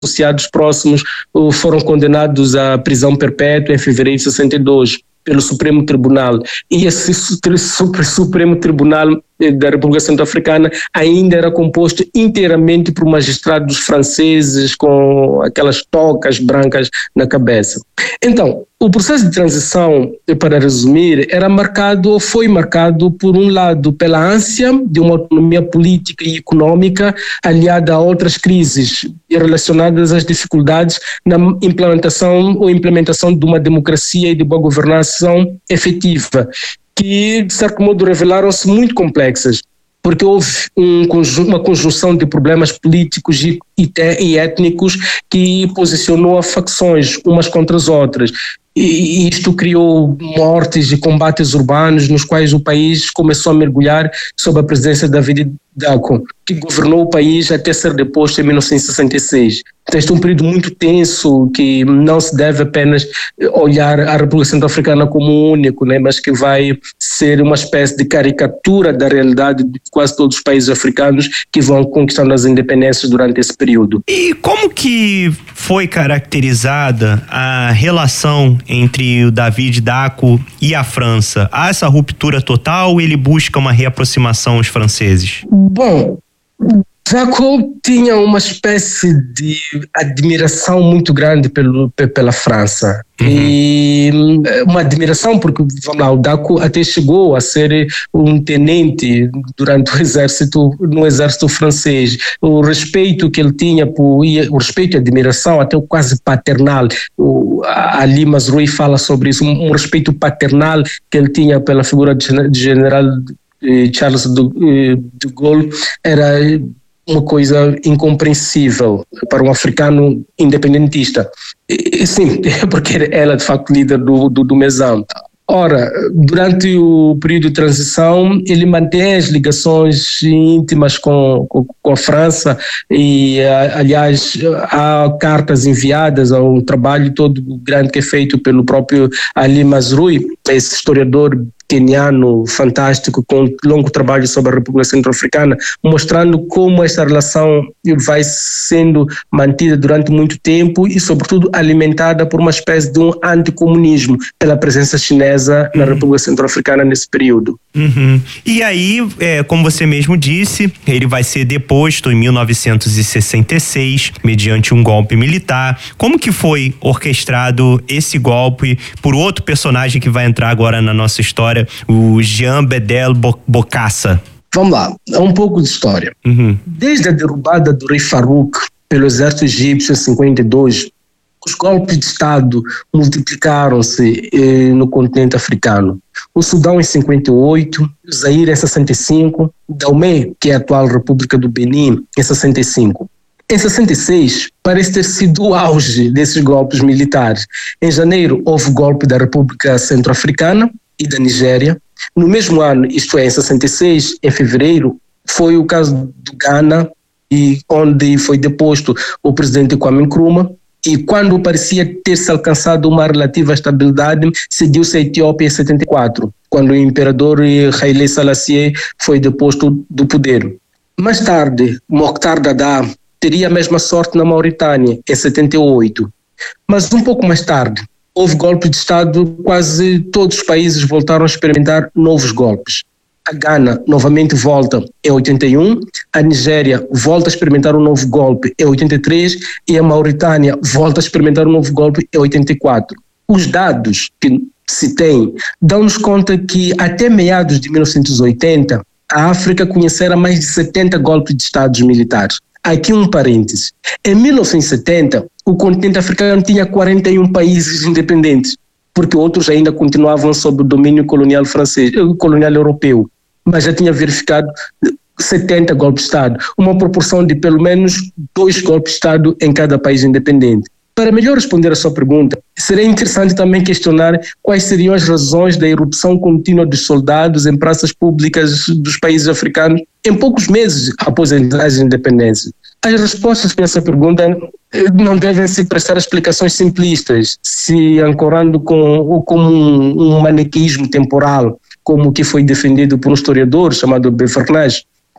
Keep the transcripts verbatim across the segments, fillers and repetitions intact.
associados próximos foram condenados à prisão perpétua em fevereiro de sessenta e dois pelo Supremo Tribunal. E esse Supremo Tribunal da República Centro-Africana ainda era composto inteiramente por magistrados franceses com aquelas tocas brancas na cabeça. Então, o processo de transição, para resumir, era marcado ou foi marcado, por um lado, pela ânsia de uma autonomia política e econômica aliada a outras crises relacionadas às dificuldades na implementação ou implementação de uma democracia e de boa governação efetiva, que, de certo modo, revelaram-se muito complexas, porque houve um conjunto, uma conjunção de problemas políticos e, e étnicos que posicionou a facções umas contra as outras. E isto criou mortes e combates urbanos nos quais o país começou a mergulhar sob a presidência de David Dacko, que governou o país até ser deposto em mil novecentos e sessenta e seis. Então, este é um período muito tenso que não se deve apenas olhar a República Centro-Africana como único, né, mas que vai ser uma espécie de caricatura da realidade de quase todos os países africanos que vão conquistando as independências durante esse período. E como que foi caracterizada a relação entre o David Dacko e a França? Há essa ruptura total ou ele busca uma reaproximação aos franceses? Bom, Dacko tinha uma espécie de admiração muito grande pelo, pela França. Uhum. E uma admiração porque, vamos lá, o Dacko até chegou a ser um tenente durante o exército, no exército francês. O respeito que ele tinha, por, o respeito e a admiração, até quase paternal, o, Ali Mazrui fala sobre isso, um, um respeito paternal que ele tinha pela figura de, de general Charles de, de Gaulle, era uma coisa incompreensível para um africano independentista. E, sim, porque ela é de facto líder do, do, do Mesam. Ora, durante o período de transição, ele mantém as ligações íntimas com, com, com a França e, aliás, há cartas enviadas a um trabalho todo grande que é feito pelo próprio Ali Mazrui, esse historiador queniano fantástico, com um longo trabalho sobre a República Centro-Africana, mostrando como esta relação vai sendo mantida durante muito tempo e, sobretudo, alimentada por uma espécie de um anticomunismo pela presença chinesa na República Centro-Africana nesse período. Uhum. E aí, é, como você mesmo disse, ele vai ser deposto em mil novecentos e sessenta e seis, mediante um golpe militar. Como que foi orquestrado esse golpe por outro personagem que vai entrar agora na nossa história, o Jean Bedel Bokassa? Vamos lá, é um pouco de história. Uhum. Desde a derrubada do rei Farouk pelo exército egípcio em cinquenta e dois, os golpes de Estado multiplicaram-se eh, no continente africano. O Sudão em cinquenta e oito, o Zaire em sessenta e cinco, Dahomey, que é a atual República do Benin, em sessenta e cinco. Em sessenta e seis, parece ter sido o auge desses golpes militares. Em janeiro, houve o golpe da República Centro-Africana e da Nigéria. No mesmo ano, isto é, em sessenta e seis, em fevereiro, foi o caso do Ghana, e onde foi deposto o presidente Kwame Nkrumah. E quando parecia ter-se alcançado uma relativa estabilidade, seguiu-se a Etiópia em setenta e quatro, quando o imperador Haile Selassie foi deposto do poder. Mais tarde, Mokhtar Daddah teria a mesma sorte na Mauritânia, em setenta e oito. Mas um pouco mais tarde, houve golpe de Estado, quase todos os países voltaram a experimentar novos golpes. A Ghana novamente volta em oitenta e um, a Nigéria volta a experimentar um novo golpe em oitenta e três e a Mauritânia volta a experimentar um novo golpe em oitenta e quatro. Os dados que se tem dão-nos conta que até meados de mil novecentos e oitenta a África conhecera mais de setenta golpes de Estados militares. Aqui um parêntese. Em mil novecentos e setenta, o continente africano tinha quarenta e um países independentes, porque outros ainda continuavam sob o domínio colonial francês, colonial europeu, mas já tinha verificado setenta golpes de Estado, uma proporção de pelo menos dois golpes de Estado em cada país independente. Para melhor responder a sua pergunta, seria interessante também questionar quais seriam as razões da irrupção contínua dos soldados em praças públicas dos países africanos em poucos meses após as independências. As respostas para essa pergunta não devem se prestar explicações simplistas, se ancorando com, como um, um maniqueísmo temporal, como o que foi defendido por um historiador chamado Bevernage,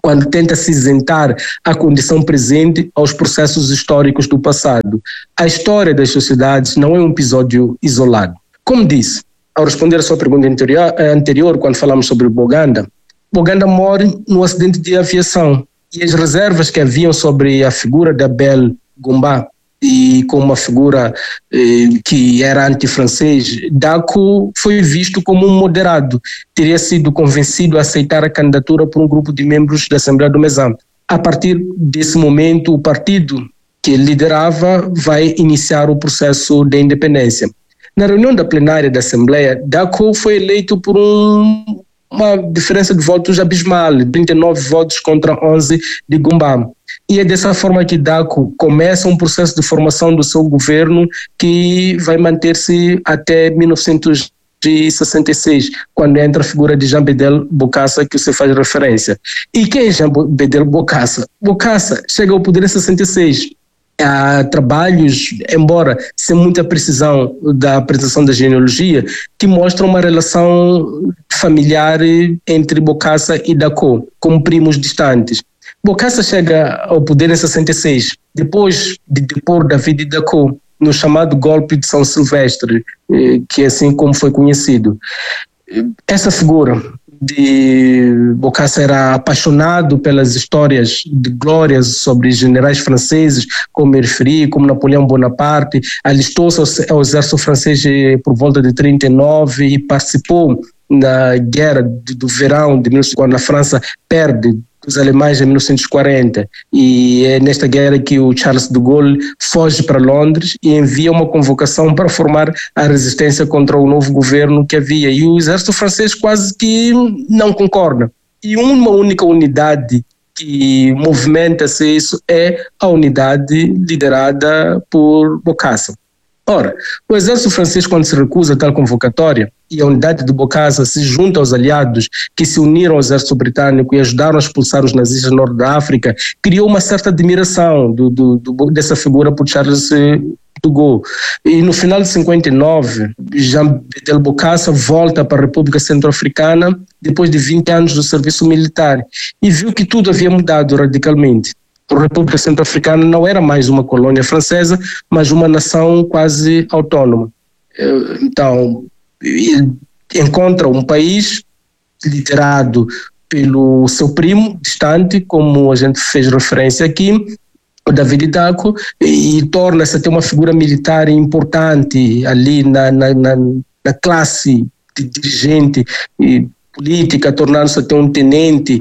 quando tenta se isentar a condição presente aos processos históricos do passado. A história das sociedades não é um episódio isolado. Como disse, ao responder a sua pergunta anterior, anterior quando falamos sobre Boganda, Boganda morre no acidente de aviação e as reservas que haviam sobre a figura de Abel Gumba e como uma figura eh, que era anti-francês, Dacko foi visto como um moderado, teria sido convencido a aceitar a candidatura por um grupo de membros da Assembleia do Mesan. A partir desse momento, o partido que ele liderava vai iniciar o processo de independência. Na reunião da plenária da Assembleia, Dacko foi eleito por um, uma diferença de votos abismal, trinta e nove votos contra onze de Gumba. E é dessa forma que Dacko começa um processo de formação do seu governo que vai manter-se até mil novecentos e sessenta e seis, quando entra a figura de Jean Bedel Bokassa, que você faz referência. E quem é Jean Bedel Bokassa? Bokassa chega ao poder em sessenta e seis. Há trabalhos, embora sem muita precisão da apresentação da genealogia, que mostram uma relação familiar entre Bokassa e Dacko, como primos distantes. Bokassa chega ao poder em sessenta e seis, depois de depor David Dacko, no chamado golpe de São Silvestre, que é assim como foi conhecido. Essa figura de Bokassa era apaixonado pelas histórias de glórias sobre generais franceses, como me referi, como Napoleão Bonaparte, alistou-se ao, ao exército francês por volta de trinta e nove e participou na guerra do, do verão, de, quando a França perde os alemães em mil novecentos e quarenta, e é nesta guerra que o Charles de Gaulle foge para Londres e envia uma convocação para formar a resistência contra o novo governo que havia, e o exército francês quase que não concorda. E uma única unidade que movimenta-se isso é a unidade liderada por Bokassa. Ora, o exército francês, quando se recusa a tal convocatória e a unidade de Bokassa se junta aos aliados que se uniram ao exército britânico e ajudaram a expulsar os nazistas do norte da África, criou uma certa admiração do, do, do, dessa figura por Charles de Gaulle. E no final de cinquenta e nove, Jean Bedel Bokassa volta para a República Centro-Africana depois de vinte anos do serviço militar e viu que tudo havia mudado radicalmente. A República Centro-Africana não era mais uma colônia francesa, mas uma nação quase autônoma. Então, ele encontra um país liderado pelo seu primo distante, como a gente fez referência aqui, o David Dacko, e torna-se até uma figura militar importante ali na, na, na, na classe de dirigente e política, tornando-se até um tenente.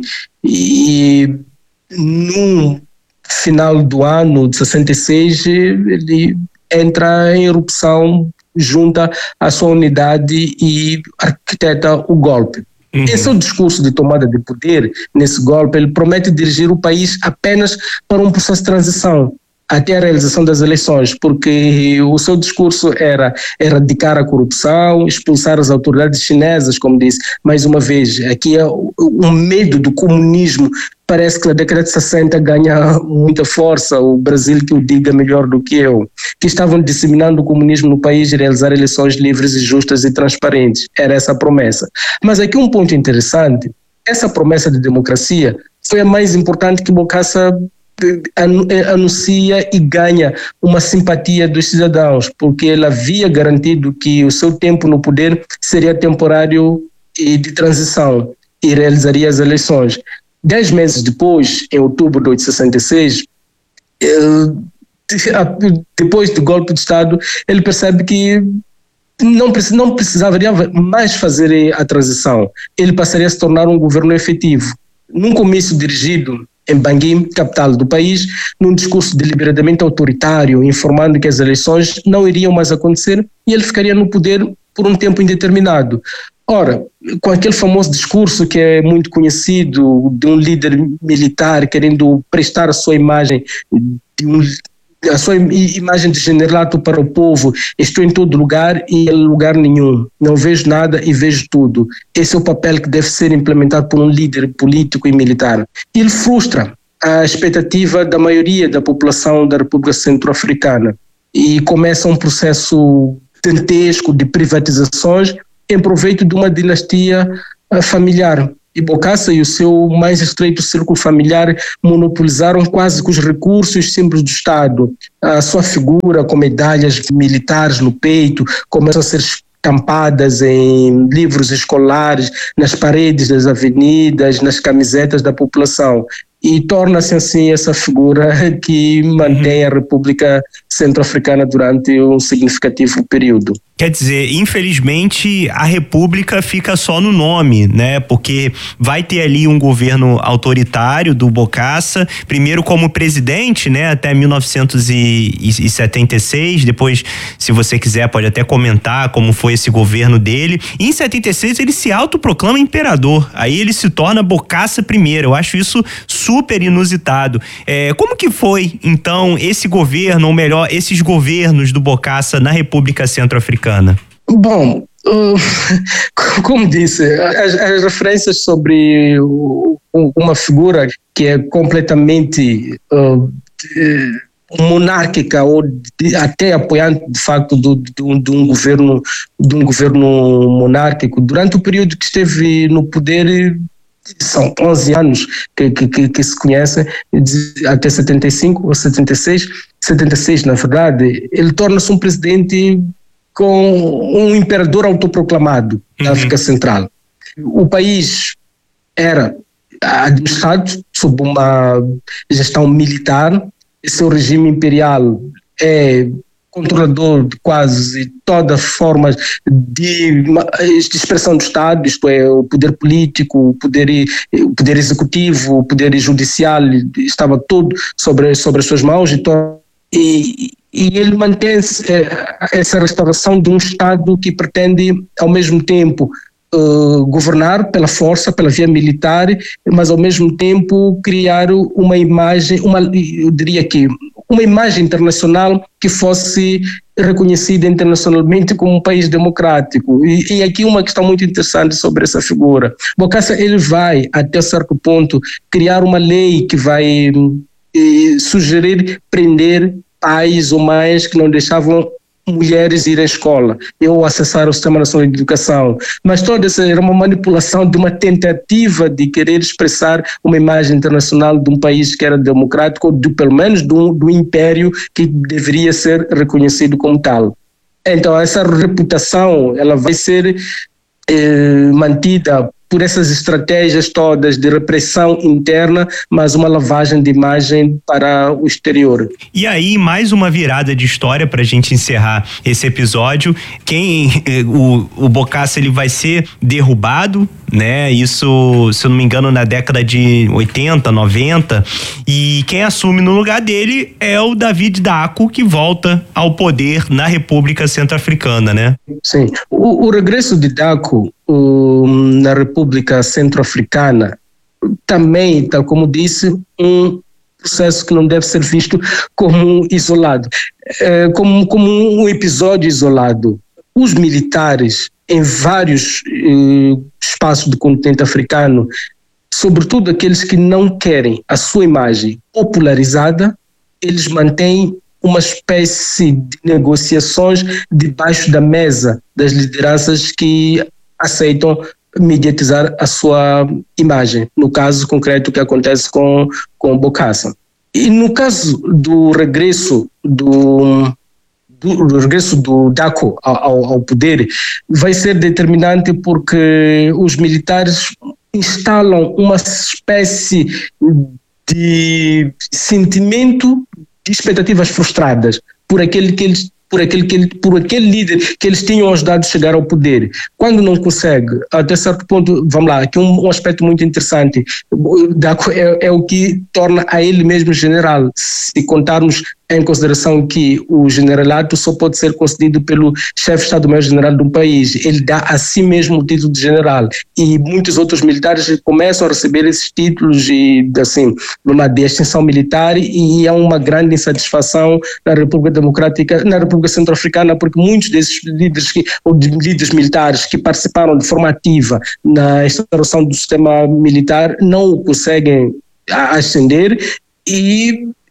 E num final do ano de sessenta e seis, ele entra em erupção, junta a sua unidade e arquiteta o golpe. Uhum. Esse é o discurso de tomada de poder. Nesse golpe, ele promete dirigir o país apenas para um processo de transição, até a realização das eleições, porque o seu discurso era erradicar a corrupção, expulsar as autoridades chinesas, como disse. Mais uma vez, aqui é o medo do comunismo. Parece que a década de sessenta ganha muita força, o Brasil que o diga melhor do que eu, que estavam disseminando o comunismo no país e realizar eleições livres e justas e transparentes. Era essa a promessa. Mas aqui um ponto interessante, essa promessa de democracia foi a mais importante que Bokassa anuncia e ganha uma simpatia dos cidadãos, porque ele havia garantido que o seu tempo no poder seria temporário e de transição e realizaria as eleições. Dez meses depois, em outubro de sessenta e seis, ele, depois do golpe de Estado, ele percebe que não, não precisaria mais fazer a transição. Ele passaria a se tornar um governo efetivo. Num comício dirigido em Bangui, capital do país, num discurso deliberadamente autoritário, informando que as eleições não iriam mais acontecer e ele ficaria no poder por um tempo indeterminado. Ora, com aquele famoso discurso que é muito conhecido de um líder militar querendo prestar a sua imagem de um, a sua imagem de generalato para o povo, estou em todo lugar e em lugar nenhum, não vejo nada e vejo tudo. Esse é o papel que deve ser implementado por um líder político e militar. Ele frustra a expectativa da maioria da população da República Centro-Africana e começa um processo dantesco de privatizações em proveito de uma dinastia familiar. E Bokassa e o seu mais estreito círculo familiar monopolizaram quase que os recursos e símbolos do Estado. A sua figura com medalhas militares no peito começou a ser estampadas em livros escolares, nas paredes das avenidas, nas camisetas da população. E torna-se assim essa figura que mantém a República Centro-Africana durante um significativo período. Quer dizer, infelizmente a República fica só no nome, né? Porque vai ter ali um governo autoritário do Bokassa, primeiro como presidente, né? Até mil novecentos e setenta e seis, depois, se você quiser, pode até comentar como foi esse governo dele. E em setenta e seis ele se autoproclama imperador, aí ele se torna Bokassa primeiro. Eu acho isso super inusitado. É, como que foi, então, esse governo, ou melhor, esses governos do Bokassa na República Centro-Africana? Bom, uh, como disse, as, as referências sobre uh, uma figura que é completamente uh, de, monárquica ou de, até apoiante de facto do, de, de um governo de um governo monárquico durante o período que esteve no poder. São onze anos que, que, que se conhecem, até setenta e cinco ou setenta e seis, setenta e seis na verdade, ele torna-se um presidente com um imperador autoproclamado da uhum. África Central. O país era administrado sob uma gestão militar, seu regime imperial é controlador de quase todas as formas de, de expressão do Estado, isto é, o poder político, o poder, o poder executivo, o poder judicial, estava tudo sobre, sobre as suas mãos, então, e, e ele mantém essa restauração de um Estado que pretende, ao mesmo tempo, uh, governar pela força, pela via militar, mas ao mesmo tempo criar uma imagem, uma, eu diria que uma imagem internacional que fosse reconhecida internacionalmente como um país democrático. E, e aqui uma questão muito interessante sobre essa figura. Bokassa, ele vai, até certo ponto, criar uma lei que vai eh, sugerir prender pais ou mães que não deixavam mulheres ir à escola ou acessar o Sistema Nacional de Educação. Mas toda essa era uma manipulação de uma tentativa de querer expressar uma imagem internacional de um país que era democrático, ou de, pelo menos do, do império que deveria ser reconhecido como tal. Então essa reputação ela vai ser eh, mantida por essas estratégias todas de repressão interna, mas uma lavagem de imagem para o exterior. E aí, mais uma virada de história para a gente encerrar esse episódio. Quem, o, o Bokassa, ele vai ser derrubado, né? Isso, se eu não me engano, na década de oitenta, noventa. E quem assume no lugar dele é o David Dacko, que volta ao poder na República Centro-Africana, né? Sim. O, o regresso de Dacko um, na República Centro-Africana também, tal como disse, um processo que não deve ser visto como isolado, é, como, como um episódio isolado. Os militares em vários eh, espaços do continente africano, sobretudo aqueles que não querem a sua imagem popularizada, eles mantêm uma espécie de negociações debaixo da mesa das lideranças que aceitam mediatizar a sua imagem, no caso concreto que acontece com, com Bokassa. E no caso do regresso do, do, do regresso do Dacko ao, ao poder, vai ser determinante porque os militares instalam uma espécie de sentimento de expectativas frustradas por aquele que eles por aquele, que ele, por aquele líder que eles tinham ajudado a chegar ao poder. Quando não consegue, até certo ponto, vamos lá, aqui um, um aspecto muito interessante, Dacko é, é o que torna a ele mesmo general, se contarmos em consideração que o generalato só pode ser concedido pelo chefe de Estado-Maior-General de um país. Ele dá a si mesmo o título de general e muitos outros militares começam a receber esses títulos de, assim, de extinção militar, e há uma grande insatisfação na República Democrática, na República Centro-Africana, porque muitos desses líderes, que, ou de líderes militares que participaram de forma ativa na instauração do sistema militar não conseguem ascender, e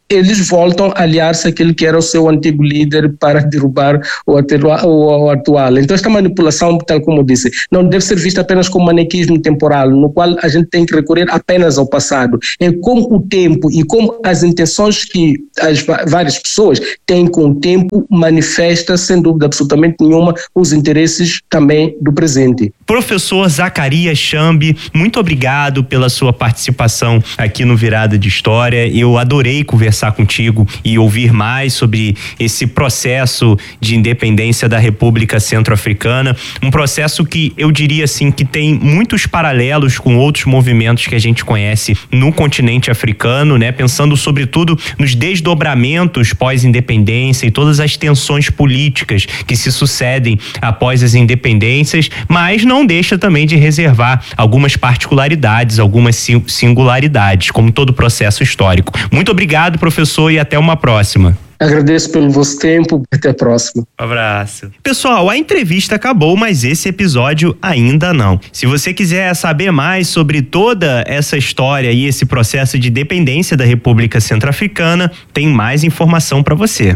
eles voltam a aliar-se àquele que era o seu antigo líder para derrubar o atual, o atual. Então esta manipulação, tal como eu disse, não deve ser vista apenas como manequismo temporal, no qual a gente tem que recorrer apenas ao passado. É como o tempo e como as intenções que as várias pessoas têm com o tempo manifesta, sem dúvida absolutamente nenhuma, os interesses também do presente. Professor Zacarias Chambi, muito obrigado pela sua participação aqui no Virada de História. Eu adorei conversar contigo e ouvir mais sobre esse processo de independência da República Centro-Africana, um processo que eu diria assim que tem muitos paralelos com outros movimentos que a gente conhece no continente africano, né? Pensando sobretudo nos desdobramentos pós-independência e todas as tensões políticas que se sucedem após as independências, mas não deixa também de reservar algumas particularidades, algumas singularidades, como todo processo histórico. Muito obrigado, professor, e até uma próxima. Agradeço pelo vosso tempo. Até a próxima. Um abraço. Pessoal, a entrevista acabou, mas esse episódio ainda não. Se você quiser saber mais sobre toda essa história e esse processo de independência da República Centro-Africana, tem mais informação para você.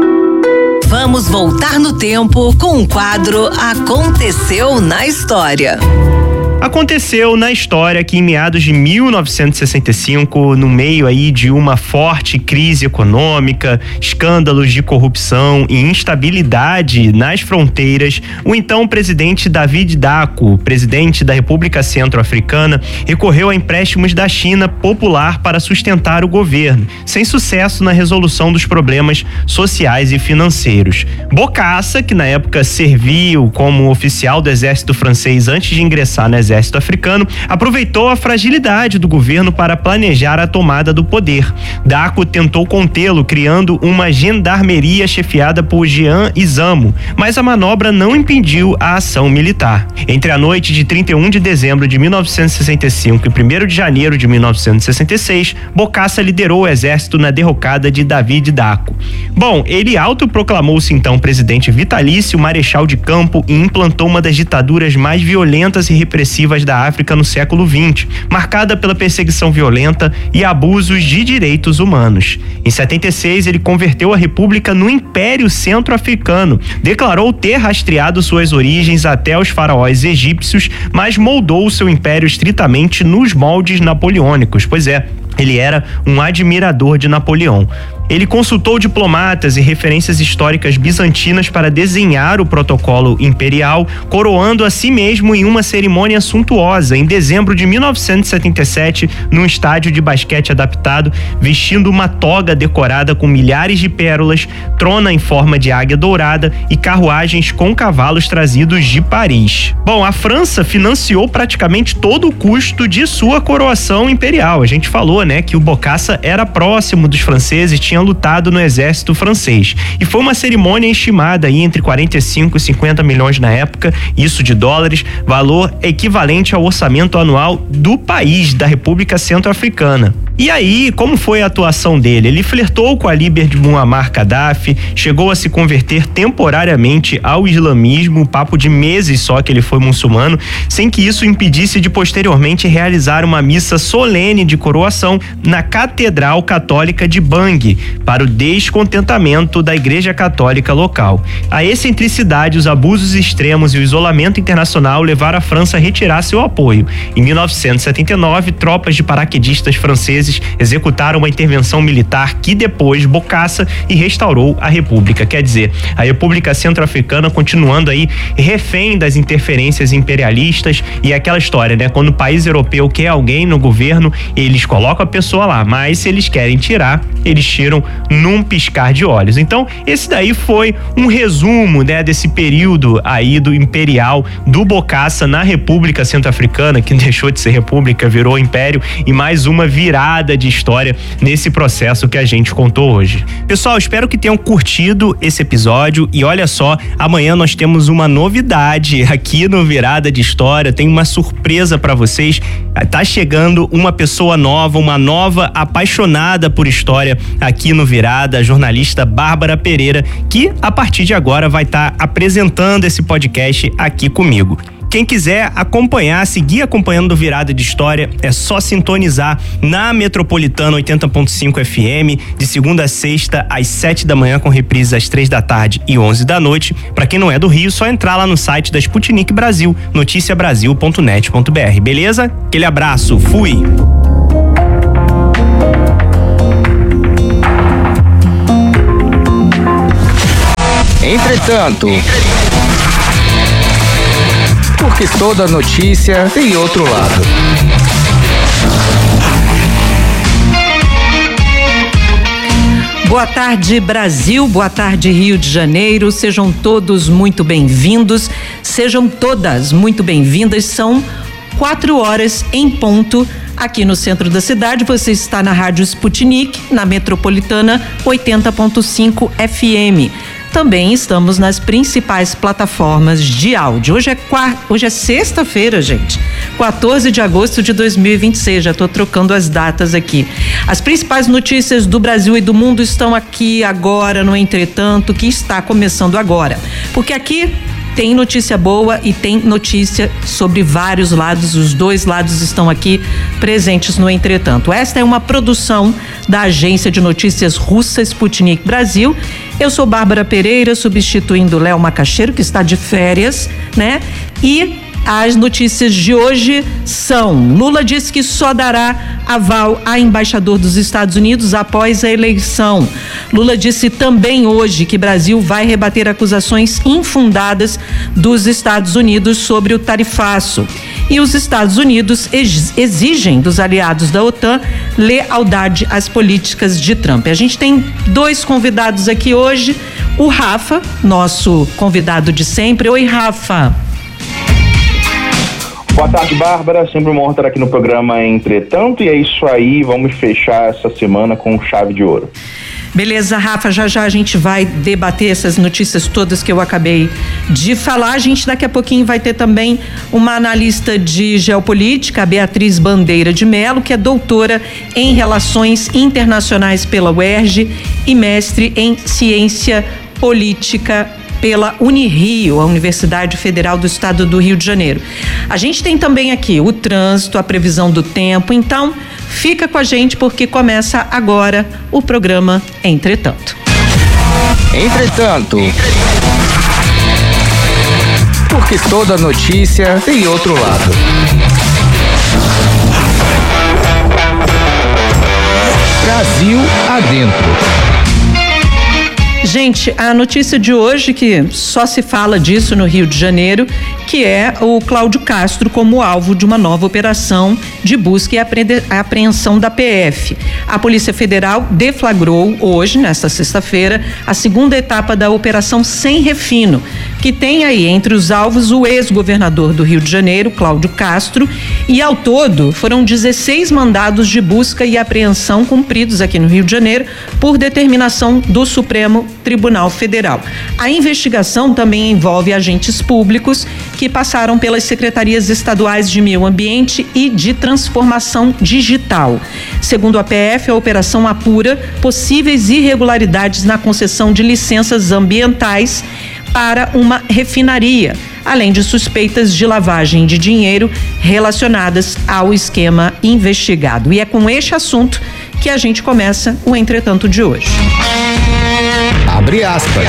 Vamos voltar no tempo com o quadro Aconteceu na História. Aconteceu na história que em meados de mil novecentos e sessenta e cinco, no meio aí de uma forte crise econômica, escândalos de corrupção e instabilidade nas fronteiras, o então presidente David Dacko, presidente da República Centro-Africana, recorreu a empréstimos da China popular para sustentar o governo, sem sucesso na resolução dos problemas sociais e financeiros. Bokassa, que na época serviu como oficial do exército francês antes de ingressar no exército africano, aproveitou a fragilidade do governo para planejar a tomada do poder. Dacko tentou contê-lo, criando uma gendarmeria chefiada por Jean Izamo, mas a manobra não impediu a ação militar. Entre a noite de trinta e um de dezembro de mil novecentos e sessenta e cinco e primeiro de janeiro de mil novecentos e sessenta e seis, Bokassa liderou o exército na derrocada de David Dacko. Bom, ele autoproclamou-se então presidente vitalício, marechal de campo e implantou uma das ditaduras mais violentas e repressivas da África no século vinte, marcada pela perseguição violenta e abusos de direitos humanos. Em setenta e seis, ele converteu a República no Império Centro-Africano, declarou ter rastreado suas origens até os faraós egípcios, mas moldou o seu império estritamente nos moldes napoleônicos, pois é, ele era um admirador de Napoleão. Ele consultou diplomatas e referências históricas bizantinas para desenhar o protocolo imperial, coroando a si mesmo em uma cerimônia suntuosa em dezembro de mil novecentos e setenta e sete, num estádio de basquete adaptado, vestindo uma toga decorada com milhares de pérolas, trona em forma de águia dourada e carruagens com cavalos trazidos de Paris. Bom, a França financiou praticamente todo o custo de sua coroação imperial. A gente falou, né, que o Bokassa era próximo dos franceses, tinha lutado no exército francês. E foi uma cerimônia estimada aí entre quarenta e cinco e cinquenta milhões na época, isso de dólares, valor equivalente ao orçamento anual do país, da República Centro-Africana. E aí, como foi a atuação dele? Ele flertou com a líder de Muammar Gaddafi, chegou a se converter temporariamente ao islamismo, papo de meses só que ele foi muçulmano, sem que isso impedisse de posteriormente realizar uma missa solene de coroação na Catedral Católica de Bangui, para o descontentamento da Igreja Católica local. A excentricidade, os abusos extremos e o isolamento internacional levaram a França a retirar seu apoio. Em mil novecentos e setenta e nove, tropas de paraquedistas franceses executaram uma intervenção militar que depois Bokassa e restaurou a República. Quer dizer, a República Centro-Africana continuando aí refém das interferências imperialistas e aquela história, né? Quando o país europeu quer alguém no governo, eles colocam a pessoa lá, mas se eles querem tirar, eles tiram num piscar de olhos. Então, esse daí foi um resumo, né, desse período aí do imperial do Bokassa na República Centro-Africana, que deixou de ser república, virou império, e mais uma virada de história nesse processo que a gente contou hoje. Pessoal, espero que tenham curtido esse episódio e olha só, amanhã nós temos uma novidade aqui no Virada de História, tem uma surpresa para vocês. Tá chegando uma pessoa nova, uma nova apaixonada por história aqui no Virada, a jornalista Bárbara Pereira, que a partir de agora vai estar tá apresentando esse podcast aqui comigo. Quem quiser acompanhar, seguir acompanhando do Virada de História, é só sintonizar na Metropolitana oitenta ponto cinco F M, de segunda a sexta, às sete da manhã, com reprises às três da tarde e onze da noite. Para quem não é do Rio, só entrar lá no site da Sputnik Brasil, noticia brasil ponto net ponto b r, beleza? Aquele abraço, fui! Entretanto, porque toda notícia tem outro lado. Boa tarde, Brasil, boa tarde, Rio de Janeiro, sejam todos muito bem-vindos, sejam todas muito bem-vindas, são quatro horas em ponto aqui no centro da cidade. Você está na Rádio Sputnik, na Metropolitana oitenta ponto cinco F M. Também estamos nas principais plataformas de áudio. Hoje é quarta, hoje é sexta-feira, gente. quatorze de agosto de dois mil e vinte e seis. Já estou trocando as datas aqui. As principais notícias do Brasil e do mundo estão aqui agora, no Entretanto, que está começando agora. Porque aqui tem notícia boa e tem notícia sobre vários lados. Os dois lados estão aqui presentes no Entretanto. Esta é uma produção da agência de notícias russa Sputnik Brasil. Eu sou Bárbara Pereira, substituindo Léo Macaxeiro, que está de férias, né? E as notícias de hoje são: Lula diz que só dará aval a embaixador dos Estados Unidos após a eleição. Lula disse também hoje que Brasil vai rebater acusações infundadas dos Estados Unidos sobre o tarifaço. E os Estados Unidos exigem dos aliados da OTAN lealdade às políticas de Trump. A gente tem dois convidados aqui hoje. O Rafa, nosso convidado de sempre. Oi, Rafa. Boa tarde, Bárbara. Sempre uma honra estar aqui no programa Entretanto. E é isso aí, vamos fechar essa semana com chave de ouro. Beleza, Rafa, já já a gente vai debater essas notícias todas que eu acabei de falar. A gente daqui a pouquinho vai ter também uma analista de geopolítica, a Beatriz Bandeira de Mello, que é doutora em Relações Internacionais pela U E R J e mestre em Ciência Política pela Unirio, a Universidade Federal do Estado do Rio de Janeiro. A gente tem também aqui o trânsito, a previsão do tempo, então fica com a gente porque começa agora o programa Entretanto. Entretanto, porque toda notícia tem outro lado. Brasil adentro. Gente, a notícia de hoje, que só se fala disso no Rio de Janeiro, que é o Cláudio Castro como alvo de uma nova operação de busca e apreensão da P F. A Polícia Federal deflagrou hoje, nesta sexta-feira, a segunda etapa da Operação Sem Refino, que tem aí entre os alvos o ex-governador do Rio de Janeiro, Cláudio Castro, e ao todo foram dezesseis mandados de busca e apreensão cumpridos aqui no Rio de Janeiro por determinação do Supremo Tribunal Federal. A investigação também envolve agentes públicos que passaram pelas secretarias estaduais de Meio Ambiente e de Transformação Digital. Segundo a P F, a operação apura possíveis irregularidades na concessão de licenças ambientais para uma refinaria, além de suspeitas de lavagem de dinheiro relacionadas ao esquema investigado. E é com este assunto que a gente começa o Entretanto de hoje. Abre aspas.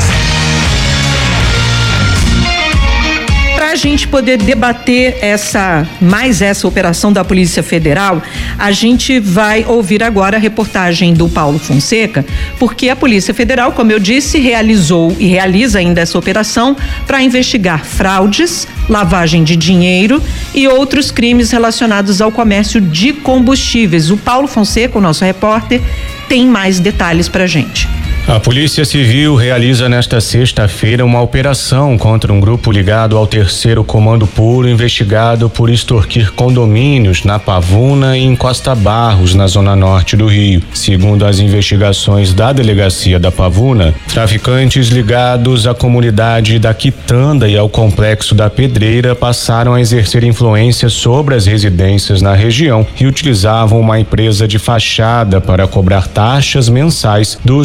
Para a gente poder debater essa, mais essa operação da Polícia Federal, a gente vai ouvir agora a reportagem do Paulo Fonseca, porque a Polícia Federal, como eu disse, realizou e realiza ainda essa operação para investigar fraudes, lavagem de dinheiro e outros crimes relacionados ao comércio de combustíveis. O Paulo Fonseca, o nosso repórter, tem mais detalhes para a gente. A Polícia Civil realiza nesta sexta-feira uma operação contra um grupo ligado ao Terceiro Comando Puro, investigado por extorquir condomínios na Pavuna e em Costa Barros, na zona norte do Rio. Segundo as investigações da Delegacia da Pavuna, traficantes ligados à comunidade da Quitanda e ao Complexo da Pedreira passaram a exercer influência sobre as residências na região e utilizavam uma empresa de fachada para cobrar taxas mensais dos moradores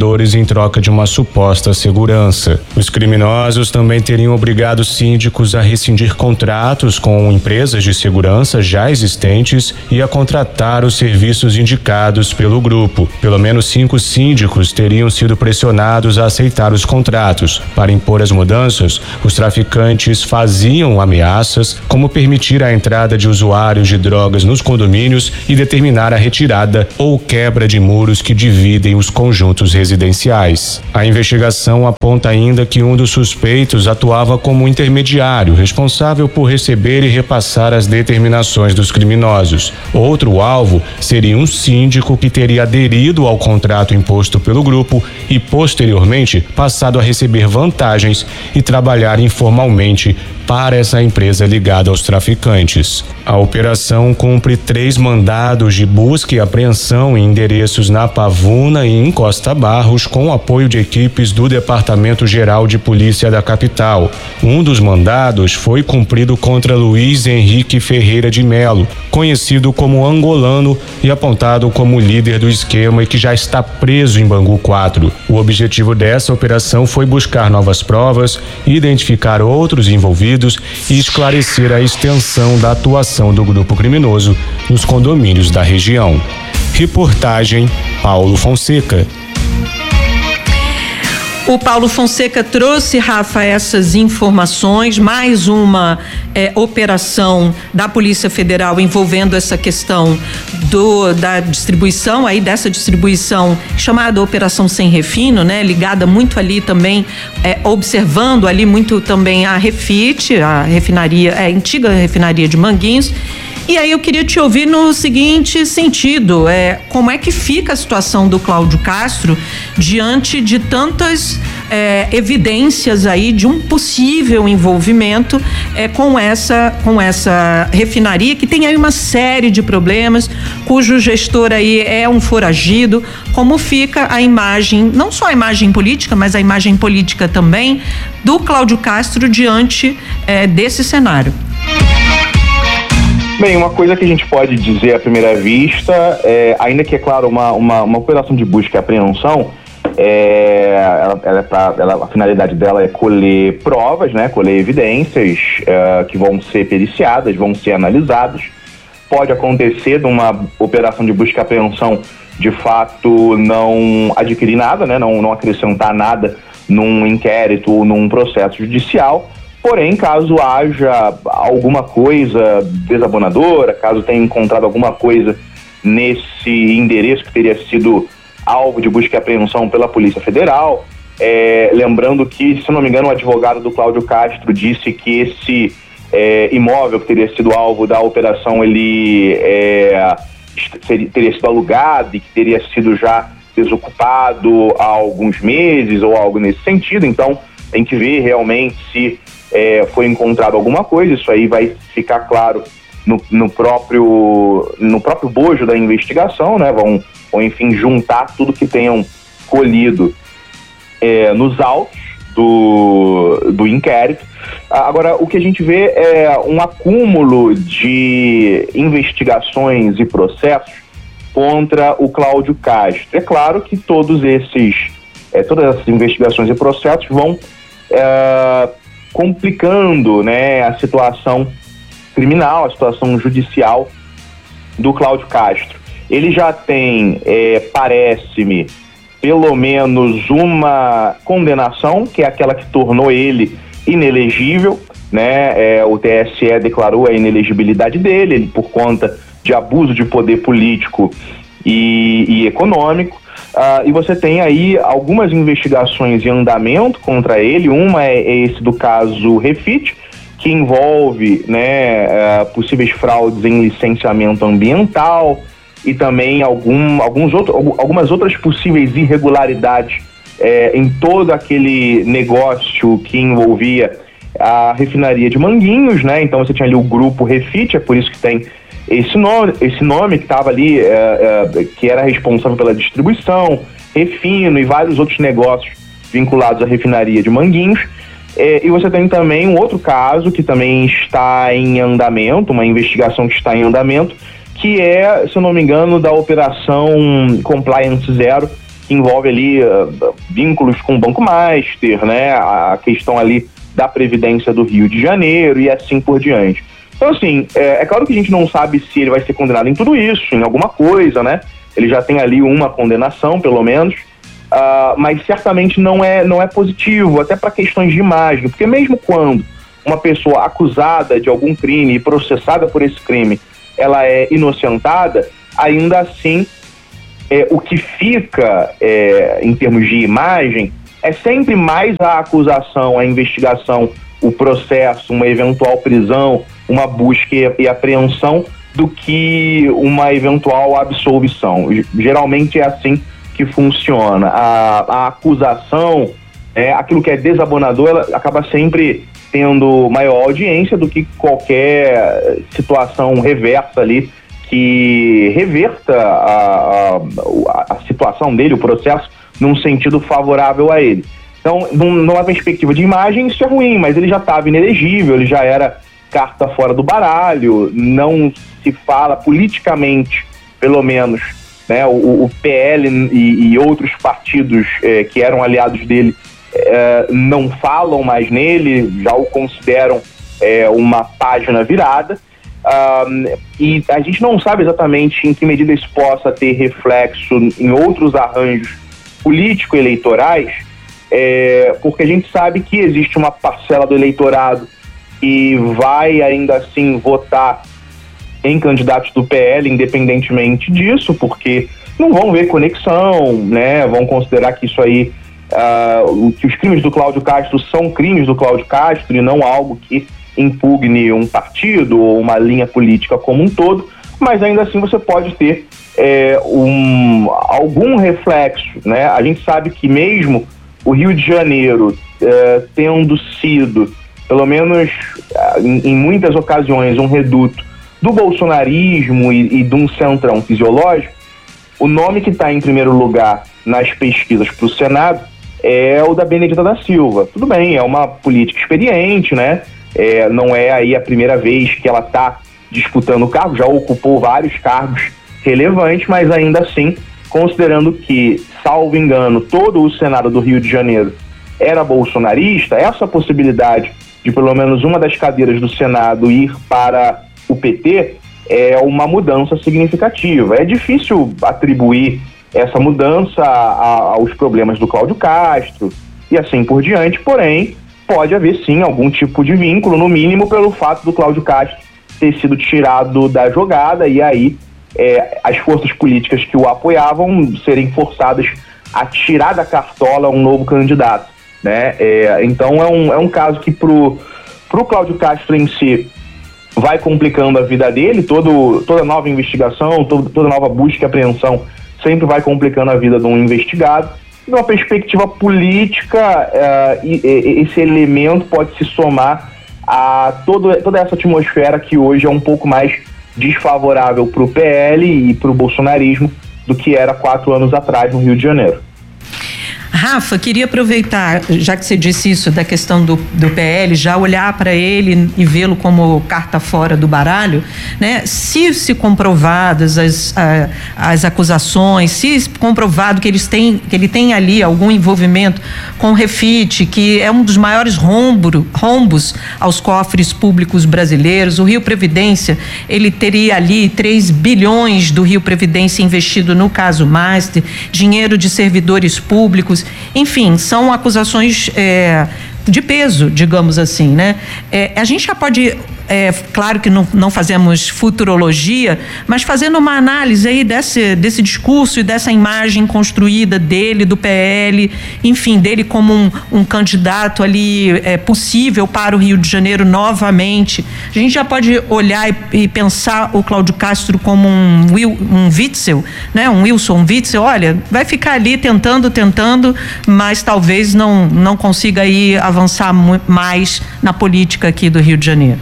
trabalhadores em troca de uma suposta segurança. Os criminosos também teriam obrigado síndicos a rescindir contratos com empresas de segurança já existentes e a contratar os serviços indicados pelo grupo. Pelo menos cinco síndicos teriam sido pressionados a aceitar os contratos. Para impor as mudanças, os traficantes faziam ameaças, como permitir a entrada de usuários de drogas nos condomínios e determinar a retirada ou quebra de muros que dividem os conjuntos residenciais. A investigação aponta ainda que um dos suspeitos atuava como intermediário, responsável por receber e repassar as determinações dos criminosos. Outro alvo seria um síndico que teria aderido ao contrato imposto pelo grupo e, posteriormente, passado a receber vantagens e trabalhar informalmente para essa empresa ligada aos traficantes. A operação cumpre três mandados de busca e apreensão em endereços na Pavuna e em Costa Barros, com o apoio de equipes do Departamento Geral de Polícia da capital. Um dos mandados foi cumprido contra Luiz Henrique Ferreira de Melo, conhecido como angolano e apontado como líder do esquema e que já está preso em Bangu quatro. O objetivo dessa operação foi buscar novas provas, identificar outros envolvidos e esclarecer a extensão da atuação do grupo criminoso nos condomínios da região. Reportagem Paulo Fonseca. O Paulo Fonseca trouxe, Rafa, essas informações, mais uma é, operação da Polícia Federal envolvendo essa questão do, da distribuição, aí dessa distribuição chamada Operação Sem Refino, né? Ligada muito ali também, é, observando ali muito também a Refit, a refinaria, é, a antiga refinaria de Manguinhos. E aí eu queria te ouvir no seguinte sentido, é, como é que fica a situação do Cláudio Castro diante de tantas é, evidências aí de um possível envolvimento é, com essa, com essa refinaria que tem aí uma série de problemas, cujo gestor aí é um foragido. Como fica a imagem, não só a imagem política, mas a imagem política também do Cláudio Castro diante é, desse cenário? Bem, uma coisa que a gente pode dizer à primeira vista, é, ainda que, é claro, uma, uma, uma operação de busca e apreensão, é, ela, ela é pra, ela, a finalidade dela é colher provas, né, colher evidências é, que vão ser periciadas, vão ser analisadas. Pode acontecer de uma operação de busca e apreensão, de fato, não adquirir nada, né, não, não acrescentar nada num inquérito ou num processo judicial. Porém, caso haja alguma coisa desabonadora, caso tenha encontrado alguma coisa nesse endereço que teria sido alvo de busca e apreensão pela Polícia Federal, é, lembrando que, se não me engano, o advogado do Cláudio Castro disse que esse é, imóvel que teria sido alvo da operação, ele é, seria, teria sido alugado e que teria sido já desocupado há alguns meses ou algo nesse sentido. Então, tem que ver realmente se É, foi encontrado alguma coisa. Isso aí vai ficar claro no, no, próprio, no próprio bojo da investigação, né? Vão, vão enfim, juntar tudo que tenham colhido é, nos autos do, do inquérito. Agora, o que a gente vê é um acúmulo de investigações e processos contra o Cláudio Castro. É claro que todos esses, é, todas essas investigações e processos vão é, complicando, né, a situação criminal, a situação judicial do Cláudio Castro. Ele já tem, é, parece-me, pelo menos uma condenação, que é aquela que tornou ele inelegível, né? É, o T S E declarou a inelegibilidade dele, ele, por conta de abuso de poder político e, e econômico. Uh, e você tem aí algumas investigações em andamento contra ele. Uma é, é esse do caso Refit, que envolve, né, uh, possíveis fraudes em licenciamento ambiental e também algum, alguns outro, algumas outras possíveis irregularidades é, em todo aquele negócio que envolvia a refinaria de Manguinhos, né? Então você tinha ali o grupo Refit, é por isso que tem esse nome, esse nome que estava ali, é, é, que era responsável pela distribuição, refino e vários outros negócios vinculados à refinaria de Manguinhos. É, e você tem também um outro caso que também está em andamento, uma investigação que está em andamento, que é, se eu não me engano, da Operação Compliance Zero, que envolve ali uh, vínculos com o Banco Master, né, a questão ali da Previdência do Rio de Janeiro e assim por diante. Então, assim, é, é claro que a gente não sabe se ele vai ser condenado em tudo isso, em alguma coisa, né? Ele já tem ali uma condenação, pelo menos, uh, mas certamente não é, não é positivo, até para questões de imagem, porque mesmo quando uma pessoa acusada de algum crime e processada por esse crime, ela é inocentada, ainda assim, é, o que fica é, em termos de imagem é sempre mais a acusação, a investigação, o processo, uma eventual prisão, uma busca e apreensão, do que uma eventual absolvição. Geralmente é assim que funciona. A, a acusação, é, aquilo que é desabonador, ela acaba sempre tendo maior audiência do que qualquer situação reversa ali, que reverta a, a, a situação dele, o processo, num sentido favorável a ele. Então, numa perspectiva de imagem, isso é ruim, mas ele já estava inelegível, ele já era carta fora do baralho, não se fala politicamente, pelo menos, né, o, o P L e, e outros partidos eh, que eram aliados dele eh, não falam mais nele, já o consideram eh, uma página virada. Um, e a gente não sabe exatamente em que medida isso possa ter reflexo em outros arranjos político-eleitorais, é, porque a gente sabe que existe uma parcela do eleitorado que vai ainda assim votar em candidatos do P L, independentemente disso, porque não vão ver conexão, né? Vão considerar que isso aí, uh, que os crimes do Cláudio Castro são crimes do Cláudio Castro e não algo que impugne um partido ou uma linha política como um todo, mas ainda assim você pode ter é, um, algum reflexo, né? A gente sabe que mesmo o Rio de Janeiro é, tendo sido, pelo menos em, em muitas ocasiões, um reduto do bolsonarismo e, e de um centrão fisiológico, o nome que está em primeiro lugar nas pesquisas para o Senado é o da Benedita da Silva. Tudo bem, é uma política experiente, né? É, não é aí a primeira vez que ela está disputando o cargo, já ocupou vários cargos relevantes, mas ainda assim, considerando que, salvo engano, todo o Senado do Rio de Janeiro era bolsonarista, essa possibilidade de pelo menos uma das cadeiras do Senado ir para o P T é uma mudança significativa. É difícil atribuir essa mudança a, aos problemas do Cláudio Castro e assim por diante, porém, pode haver sim algum tipo de vínculo, no mínimo pelo fato do Cláudio Castro ter sido tirado da jogada e aí é, as forças políticas que o apoiavam serem forçadas a tirar da cartola um novo candidato, né? É, então é um, é um caso que pro, pro Cláudio Castro em si vai complicando a vida dele, todo, toda nova investigação, todo, toda nova busca e apreensão sempre vai complicando a vida de um investigado. De uma perspectiva política, uh, e, e, esse elemento pode se somar a todo, toda essa atmosfera que hoje é um pouco mais desfavorável para o P L e para o bolsonarismo do que era quatro anos atrás no Rio de Janeiro. Rafa, queria aproveitar, já que você disse isso da questão do, do P L, já olhar para ele e vê-lo como carta fora do baralho, né? Se se comprovadas as, a, as acusações, se comprovado que eles têm, que ele tem ali algum envolvimento com o Refit, que é um dos maiores rombo, rombos aos cofres públicos brasileiros, o Rio Previdência, ele teria ali três bilhões do Rio Previdência investido no caso Master, dinheiro de servidores públicos. Enfim, são acusações é, de peso, digamos assim, né? É, a gente já pode, é, claro que não, não fazemos futurologia, mas fazendo uma análise aí desse, desse discurso e dessa imagem construída dele, do P L, enfim, dele como um, um candidato ali é, possível para o Rio de Janeiro novamente. A gente já pode olhar e, e pensar o Cláudio Castro como um, Will, um Witzel, né? Um Wilson Witzel, olha, vai ficar ali tentando, tentando, mas talvez não, não consiga aí avançar mais na política aqui do Rio de Janeiro.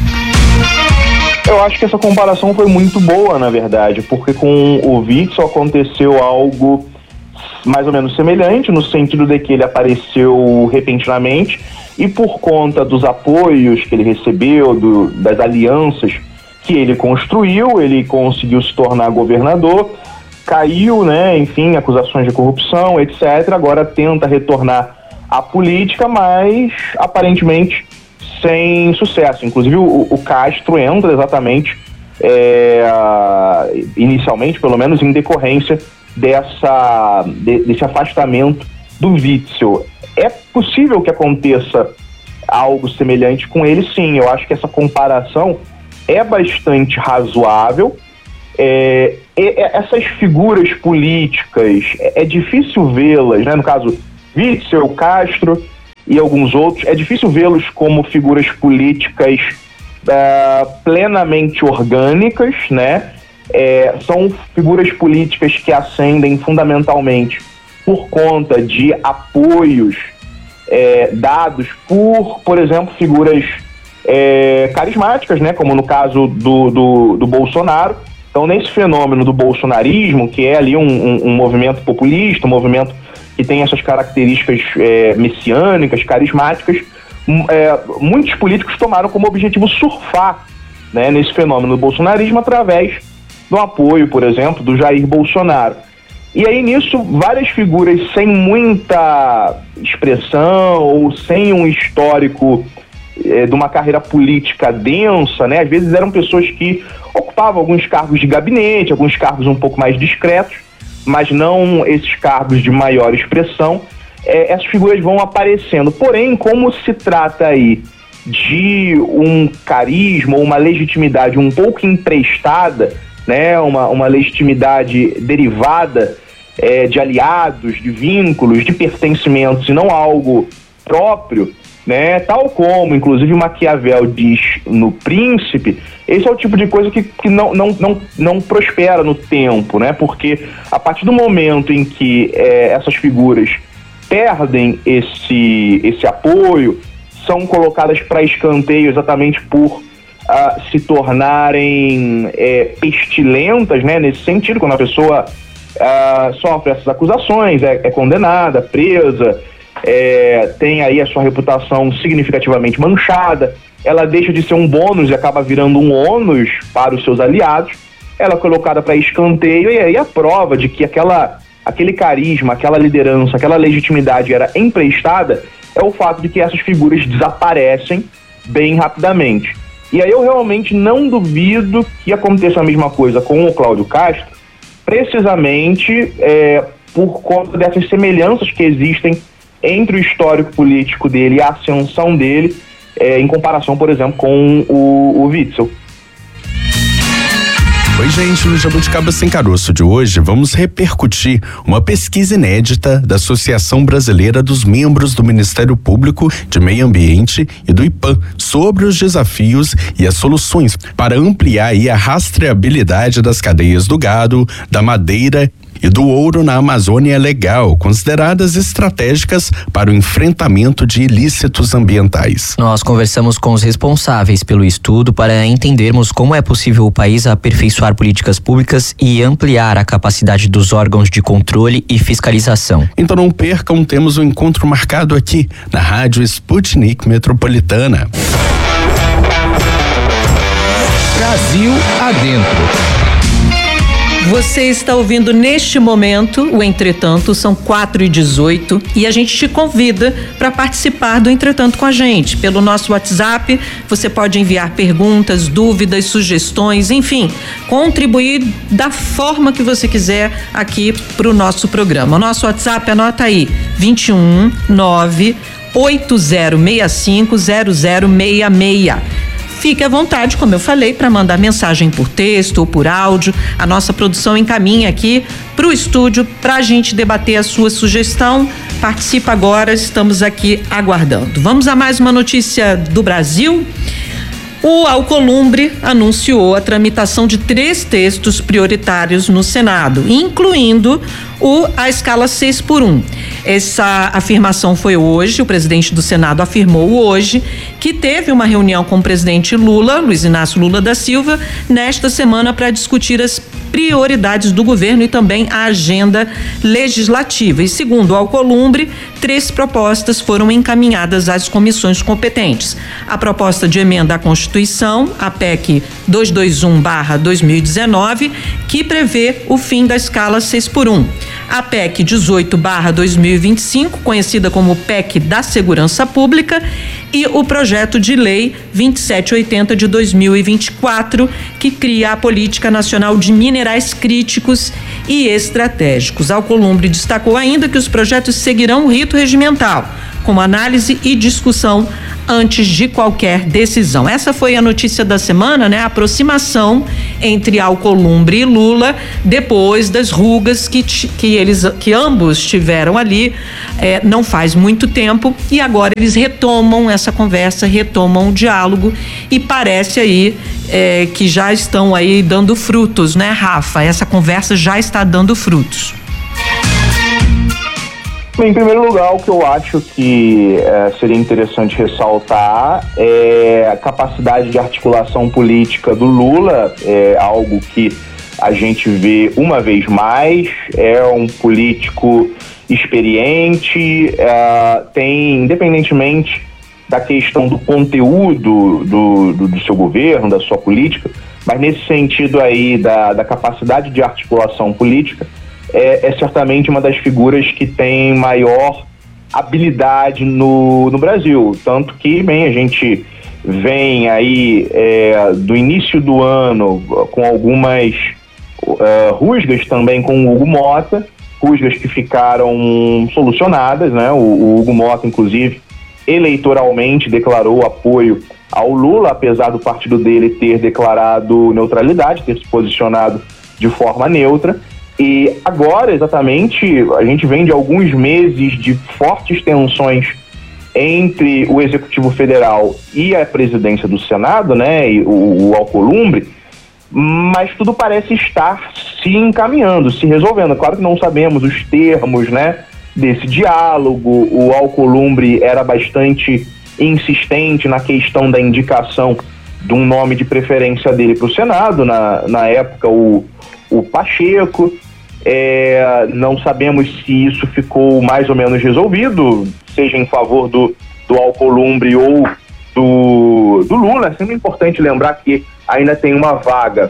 Eu acho que essa comparação foi muito boa, na verdade, porque com o Witzel aconteceu algo mais ou menos semelhante, no sentido de que ele apareceu repentinamente e por conta dos apoios que ele recebeu, do, das alianças que ele construiu, ele conseguiu se tornar governador caiu, né, enfim, acusações de corrupção, etcétera. Agora tenta retornar à política, mas aparentemente sem sucesso. Inclusive o, o Castro entra exatamente, é, inicialmente, pelo menos, em decorrência dessa, de, desse afastamento do Witzel. É possível que aconteça algo semelhante com ele, sim. Eu acho que essa comparação é bastante razoável. É, essas figuras políticas, é, é difícil vê-las, né? No caso, Witzel, Castro e alguns outros, é difícil vê-los como figuras políticas uh, plenamente orgânicas, né? É, são figuras políticas que ascendem fundamentalmente por conta de apoios é, dados por, por exemplo, figuras é, carismáticas, né? Como no caso do, do, do Bolsonaro. Então, nesse fenômeno do bolsonarismo, que é ali um, um, um movimento populista, um movimento que tem essas características é, messiânicas, carismáticas, é, muitos políticos tomaram como objetivo surfar, né, nesse fenômeno do bolsonarismo através do apoio, por exemplo, do Jair Bolsonaro. E aí, nisso, várias figuras sem muita expressão ou sem um histórico é, de uma carreira política densa, né, às vezes eram pessoas que ocupavam alguns cargos de gabinete, alguns cargos um pouco mais discretos, mas não esses cargos de maior expressão. É, essas figuras vão aparecendo. Porém, como se trata aí de um carisma ou uma legitimidade um pouco emprestada, né, uma, uma legitimidade derivada é, de aliados, de vínculos, de pertencimentos e não algo próprio, né, tal como, inclusive, Maquiavel diz no Príncipe, esse é o tipo de coisa que, que não, não, não, não prospera no tempo, né, porque a partir do momento em que é, essas figuras perdem esse, esse apoio, são colocadas para escanteio exatamente por uh, se tornarem é, pestilentas, né, nesse sentido, quando a pessoa uh, sofre essas acusações, é, é condenada, presa, É, tem aí a sua reputação significativamente manchada, ela deixa de ser um bônus e acaba virando um ônus para os seus aliados, ela é colocada para escanteio, e aí a prova de que aquela, aquele carisma, aquela liderança, aquela legitimidade era emprestada, é o fato de que essas figuras desaparecem bem rapidamente. E aí eu realmente não duvido que aconteça a mesma coisa com o Cláudio Castro, precisamente é, por conta dessas semelhanças que existem entre o histórico político dele e a ascensão dele, é, em comparação, por exemplo, com o, o Witzel. Oi, gente, no Jabuticaba Sem Caroço de hoje vamos repercutir uma pesquisa inédita da Associação Brasileira dos Membros do Ministério Público de Meio Ambiente e do IPAM sobre os desafios e as soluções para ampliar aí a rastreabilidade das cadeias do gado, da madeira e do ouro na Amazônia Legal, consideradas estratégicas para o enfrentamento de ilícitos ambientais. Nós conversamos com os responsáveis pelo estudo para entendermos como é possível o país aperfeiçoar políticas públicas e ampliar a capacidade dos órgãos de controle e fiscalização. Então não percam, temos um encontro marcado aqui na Rádio Sputnik Metropolitana. Brasil Adentro. Você está ouvindo neste momento o Entretanto, são quatro e dezoito, e a gente te convida para participar do Entretanto com a gente. Pelo nosso WhatsApp, você pode enviar perguntas, dúvidas, sugestões, enfim, contribuir da forma que você quiser aqui para o nosso programa. O nosso WhatsApp, anota aí, vinte e um, nove, oito zero seis cinco, zero zero seis seis. Fique à vontade, como eu falei, para mandar mensagem por texto ou por áudio. A nossa produção encaminha aqui para o estúdio para a gente debater a sua sugestão. Participa agora, estamos aqui aguardando. Vamos a mais uma notícia do Brasil. O Alcolumbre anunciou a tramitação de três textos prioritários no Senado, incluindo o a escala seis por um. Essa afirmação foi hoje, o presidente do Senado afirmou hoje que teve uma reunião com o presidente Lula, Luiz Inácio Lula da Silva, nesta semana para discutir as prioridades do governo e também a agenda legislativa. E segundo o Alcolumbre, três propostas foram encaminhadas às comissões competentes. A proposta de emenda à Constituição, a P E C duzentos e vinte e um barra dois mil e dezenove, que prevê o fim da escala seis por um. A P E C dezoito barra dois mil e vinte e cinco, conhecida como P E C da Segurança Pública, e o projeto de lei vinte e sete oitenta de dois mil e vinte e quatro, que cria a Política Nacional de Minerais Críticos e Estratégicos. Alcolumbre destacou ainda que os projetos seguirão o rito regimental, com análise e discussão antes de qualquer decisão. Essa foi a notícia da semana, né? A aproximação entre Alcolumbre e Lula depois das rugas que, que eles, que ambos tiveram ali é, não faz muito tempo, e agora eles retomam essa conversa, retomam o diálogo, e parece aí é, que já estão aí dando frutos, né, Rafa? Essa conversa já está dando frutos. Bem, em primeiro lugar, o que eu acho que é, seria interessante ressaltar é a capacidade de articulação política do Lula, é algo que a gente vê uma vez mais. É um político experiente, é, tem, independentemente da questão do conteúdo do, do, do seu governo, da sua política, mas nesse sentido aí da, da capacidade de articulação política, É, é certamente uma das figuras que tem maior habilidade no, no Brasil. Tanto que, bem, a gente vem aí é, do início do ano com algumas uh, rusgas também com o Hugo Mota, rusgas que ficaram solucionadas, né? O, o Hugo Mota, inclusive, eleitoralmente declarou apoio ao Lula, apesar do partido dele ter declarado neutralidade, ter se posicionado de forma neutra. E agora, exatamente, a gente vem de alguns meses de fortes tensões entre o Executivo Federal e a presidência do Senado, né, e o, o Alcolumbre, mas tudo parece estar se encaminhando, se resolvendo. Claro que não sabemos os termos, né, desse diálogo. O Alcolumbre era bastante insistente na questão da indicação de um nome de preferência dele para o Senado, na, na época o o Pacheco. É, não sabemos se isso ficou mais ou menos resolvido, seja em favor do, do Alcolumbre ou do, do Lula. É sempre importante lembrar que ainda tem uma vaga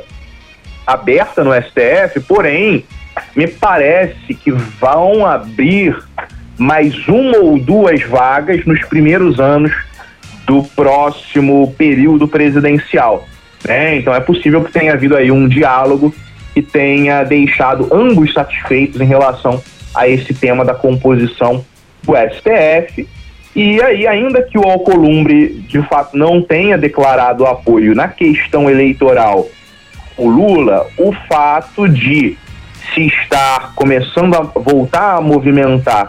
aberta no S T F, porém, me parece que vão abrir mais uma ou duas vagas nos primeiros anos do próximo período presidencial, né? Então é possível que tenha havido aí um diálogo que tenha deixado ambos satisfeitos em relação a esse tema da composição do S T F. E aí, ainda que o Alcolumbre, de fato, não tenha declarado apoio na questão eleitoral ao Lula, o fato de se estar começando a voltar a movimentar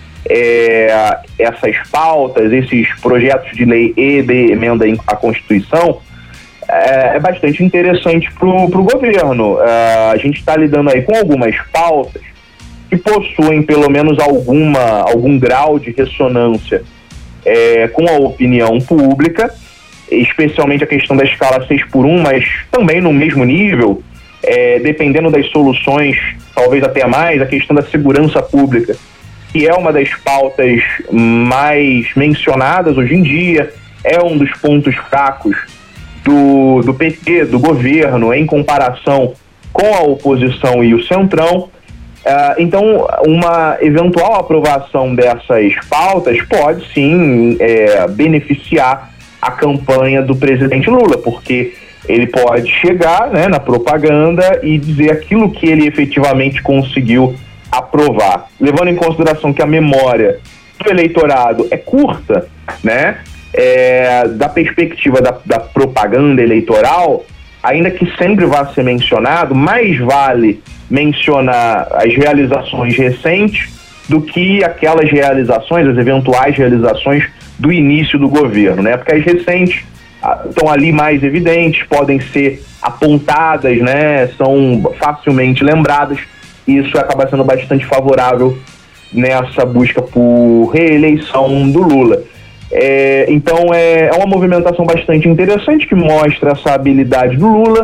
é, essas pautas, esses projetos de lei e de emenda à Constituição, é bastante interessante para o governo. Uh, a gente está lidando aí com algumas pautas que possuem pelo menos alguma, algum grau de ressonância é, com a opinião pública, especialmente a questão da escala seis por um, mas também no mesmo nível, é, dependendo das soluções, talvez até mais, a questão da segurança pública, que é uma das pautas mais mencionadas hoje em dia, é um dos pontos fracos Do, do P T, do governo, em comparação com a oposição e o Centrão. Uh, então, uma eventual aprovação dessas pautas pode sim é, beneficiar a campanha do presidente Lula, porque ele pode chegar, né, na propaganda e dizer aquilo que ele efetivamente conseguiu aprovar. Levando em consideração que a memória do eleitorado é curta, né? É, da perspectiva da, da propaganda eleitoral, ainda que sempre vá ser mencionado, mais vale mencionar as realizações recentes do que aquelas realizações, as eventuais realizações do início do governo, né? Porque as recentes ah, estão ali mais evidentes, podem ser apontadas, né? São facilmente lembradas, e isso acaba sendo bastante favorável nessa busca por reeleição do Lula. É, então é, é uma movimentação bastante interessante que mostra essa habilidade do Lula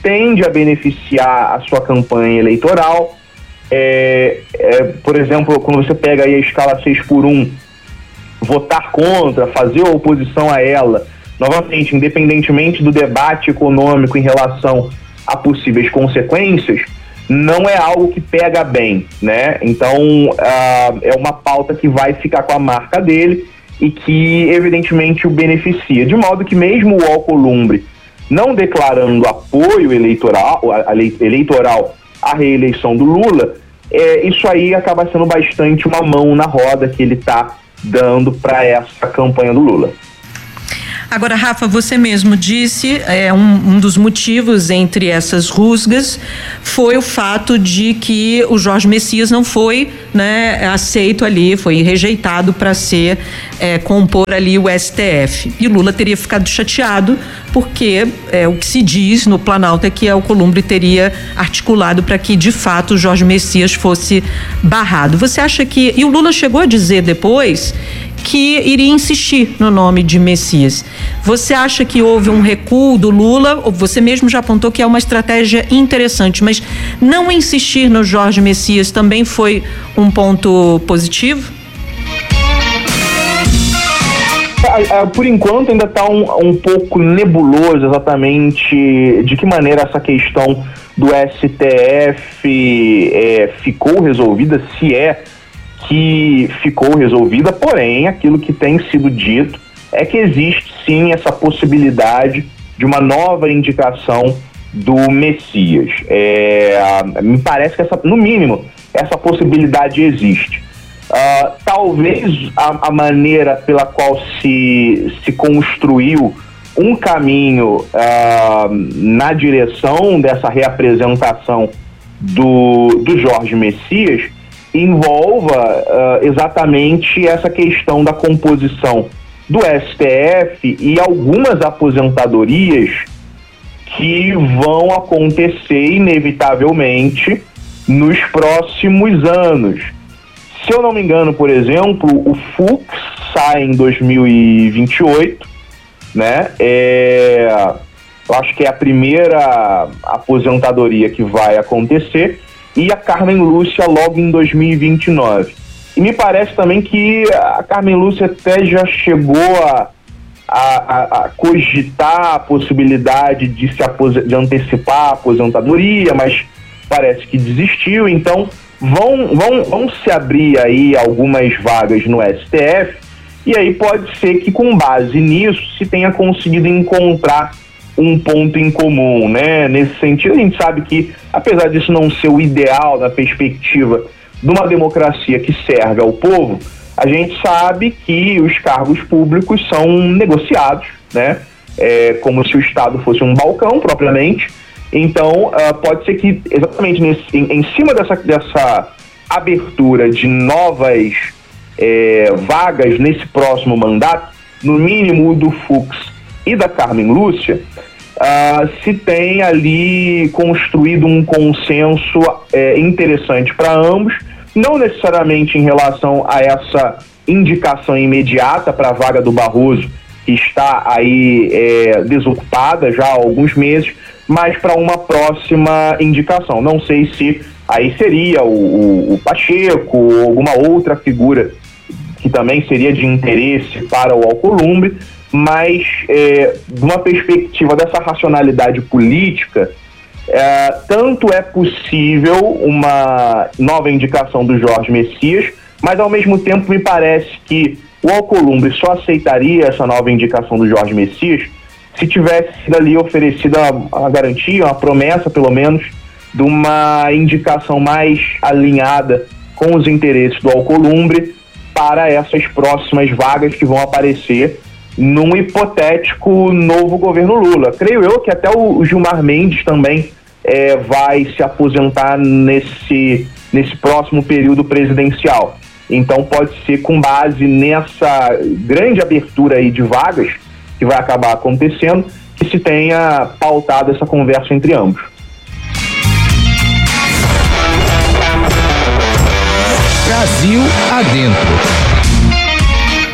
tende a beneficiar a sua campanha eleitoral. É, é, por exemplo, quando você pega aí a escala seis por um, votar contra, fazer oposição a ela, novamente, independentemente do debate econômico em relação a possíveis consequências, não é algo que pega bem, né? Então, uh, é uma pauta que vai ficar com a marca dele e que, evidentemente, o beneficia. De modo que mesmo o Alcolumbre não declarando apoio eleitoral, eleitoral à reeleição do Lula, é, isso aí acaba sendo bastante uma mão na roda que ele está dando para essa campanha do Lula. Agora, Rafa, você mesmo disse, é, um, um dos motivos entre essas rusgas foi o fato de que o Jorge Messias não foi, né, aceito ali, foi rejeitado para ser, é, compor ali o S T F. E Lula teria ficado chateado porque é, o que se diz no Planalto é que a Alcolumbre teria articulado para que, de fato, o Jorge Messias fosse barrado. Você acha que... E o Lula chegou a dizer depois que iria insistir no nome de Messias. Você acha que houve um recuo do Lula? Você mesmo já apontou que é uma estratégia interessante, mas não insistir no Jorge Messias também foi um ponto positivo? Por enquanto ainda está um, um pouco nebuloso exatamente de que maneira essa questão do S T F é, ficou resolvida, se é que ficou resolvida, porém aquilo que tem sido dito é que existe sim essa possibilidade de uma nova indicação do Messias. É, me parece que essa, no mínimo essa possibilidade existe. Uh, talvez a, a maneira pela qual se, se construiu um caminho uh, na direção dessa reapresentação do, do Jorge Messias envolva uh, exatamente essa questão da composição do S T F e algumas aposentadorias que vão acontecer inevitavelmente nos próximos anos. Se eu não me engano, por exemplo, o Fux sai em dois mil e vinte e oito, né? É, eu acho que é a primeira aposentadoria que vai acontecer, e a Carmen Lúcia logo em dois mil e vinte e nove. E me parece também que a Carmen Lúcia até já chegou a, a, a cogitar a possibilidade de, se apos- de antecipar a aposentadoria, mas parece que desistiu. Então vão, vão, vão se abrir aí algumas vagas no S T F, e aí pode ser que com base nisso se tenha conseguido encontrar um ponto em comum, né? Nesse sentido, a gente sabe que, apesar disso não ser o ideal na perspectiva de uma democracia que serve ao povo, a gente sabe que os cargos públicos são negociados, né? É como se o Estado fosse um balcão, propriamente. Então, uh, pode ser que, exatamente nesse, em, em cima dessa, dessa abertura de novas é, vagas nesse próximo mandato, no mínimo o do Fux e da Carmen Lúcia, uh, se tem ali construído um consenso é, interessante para ambos, não necessariamente em relação a essa indicação imediata para a vaga do Barroso, que está aí é, desocupada já há alguns meses, mas para uma próxima indicação. Não sei se aí seria o, o, o Pacheco ou alguma outra figura que também seria de interesse para o Alcolumbre, mas é, de uma perspectiva dessa racionalidade política, é, tanto é possível uma nova indicação do Jorge Messias, mas ao mesmo tempo me parece que o Alcolumbre só aceitaria essa nova indicação do Jorge Messias se tivesse sido ali oferecida a garantia, uma promessa pelo menos, de uma indicação mais alinhada com os interesses do Alcolumbre para essas próximas vagas que vão aparecer num hipotético novo governo Lula. Creio eu que até o Gilmar Mendes também é, vai se aposentar nesse, nesse próximo período presidencial. Então pode ser com base nessa grande abertura aí de vagas que vai acabar acontecendo, que se tenha pautado essa conversa entre ambos. Brasil adentro.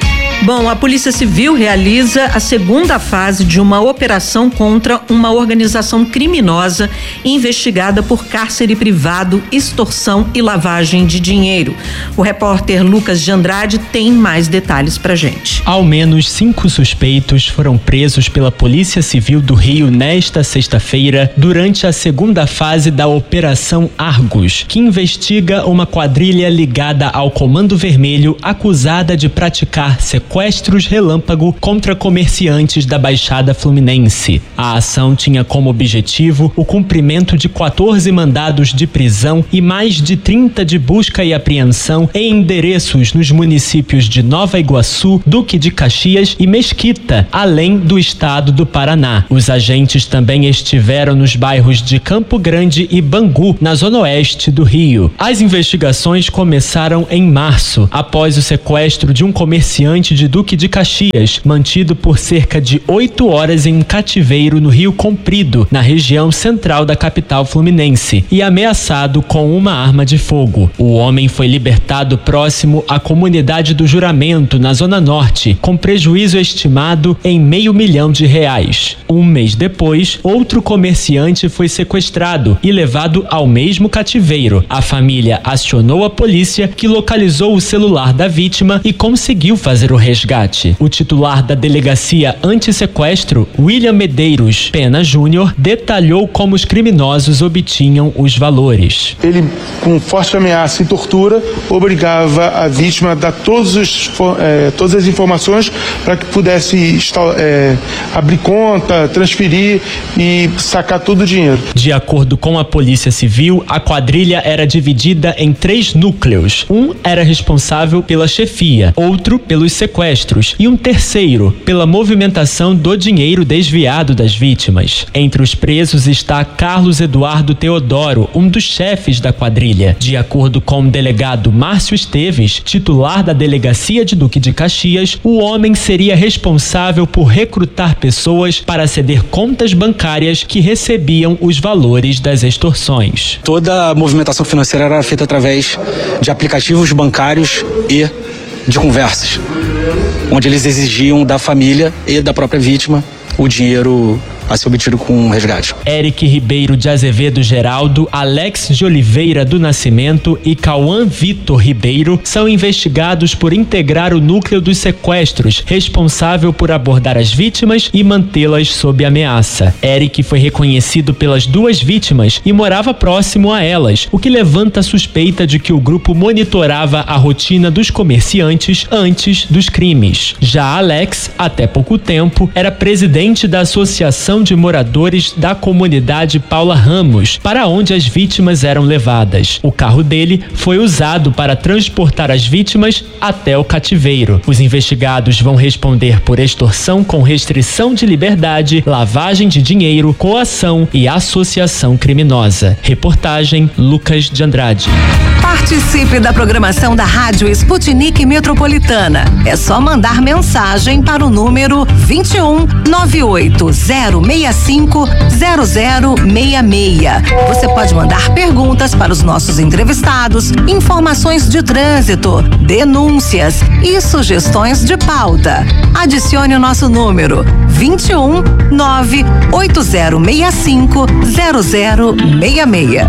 Bom, a Polícia Civil realiza a segunda fase de uma operação contra uma organização criminosa investigada por cárcere privado, extorsão e lavagem de dinheiro. O repórter Lucas de Andrade tem mais detalhes pra gente. Ao menos cinco suspeitos foram presos pela Polícia Civil do Rio nesta sexta-feira durante a segunda fase da Operação Argos, que investiga uma quadrilha ligada ao Comando Vermelho acusada de praticar sequestros relâmpago contra comerciantes da Baixada Fluminense. A ação tinha como objetivo o cumprimento de quatorze mandados de prisão e mais de trinta de busca e apreensão em endereços nos municípios de Nova Iguaçu, Duque de Caxias e Mesquita, além do estado do Paraná. Os agentes também estiveram nos bairros de Campo Grande e Bangu, na zona oeste do Rio. As investigações começaram em março, após o sequestro de um comerciante de Duque de Caxias, mantido por cerca de oito horas em um cativeiro no Rio Comprido, na região central da capital fluminense, e ameaçado com uma arma de fogo. O homem foi libertado próximo à comunidade do Juramento, na Zona Norte, com prejuízo estimado em meio milhão de reais. Um mês depois, outro comerciante foi sequestrado e levado ao mesmo cativeiro. A família acionou a polícia, que localizou o celular da vítima e conseguiu fazer o resgate. O titular da delegacia anti-sequestro, William Medeiros Pena Júnior, detalhou como os criminosos obtinham os valores. Ele, com forte ameaça e tortura, obrigava a vítima a dar todos os, eh, todas as informações para que pudesse eh, abrir conta, transferir e sacar todo o dinheiro. De acordo com a Polícia Civil, a quadrilha era dividida em três núcleos. Um era responsável pela chefia, outro pelos sequestros e um terceiro pela movimentação do dinheiro desviado das vítimas. Entre os presos está Carlos Eduardo Teodoro, um dos chefes da quadrilha. De acordo com o delegado Márcio Esteves, titular da delegacia de Duque de Caxias, o homem seria responsável por recrutar pessoas para ceder contas bancárias que recebiam os valores das extorsões. Toda a movimentação financeira era feita através de aplicativos bancários e de conversas, onde eles exigiam da família e da própria vítima o dinheiro a ser obtido com um resgate. Eric Ribeiro de Azevedo Geraldo, Alex de Oliveira do Nascimento e Cauã Vitor Ribeiro são investigados por integrar o núcleo dos sequestros, responsável por abordar as vítimas e mantê-las sob ameaça. Eric foi reconhecido pelas duas vítimas e morava próximo a elas, o que levanta a suspeita de que o grupo monitorava a rotina dos comerciantes antes dos crimes. Já Alex, até pouco tempo, era presidente da Associação de Moradores da Comunidade Paula Ramos, para onde as vítimas eram levadas. O carro dele foi usado para transportar as vítimas até o cativeiro. Os investigados vão responder por extorsão com restrição de liberdade, lavagem de dinheiro, coação e associação criminosa. Reportagem Lucas de Andrade. Participe da programação da Rádio Sputnik Metropolitana. É só mandar mensagem para o número vinte e um, noventa e oito, zero seis cinco, zero zero seis seis. Você pode mandar perguntas para os nossos entrevistados, informações de trânsito, denúncias e sugestões de pauta. Adicione o nosso número vinte e um, nove oito zero seis cinco, zero zero seis seis.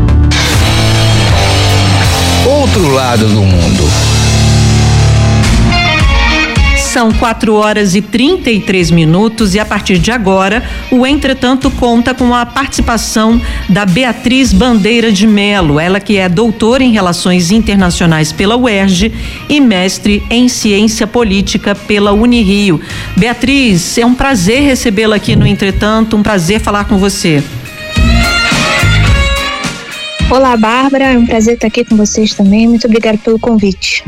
Outro lado do mundo. São quatro horas e trinta e três minutos e a partir de agora o Entretanto conta com a participação da Beatriz Bandeira de Melo, ela que é doutora em Relações Internacionais pela U E R J e mestre em Ciência Política pela Unirio. Beatriz, é um prazer recebê-la aqui no Entretanto, um prazer falar com você. Olá, Bárbara, é um prazer estar aqui com vocês também, muito obrigada pelo convite.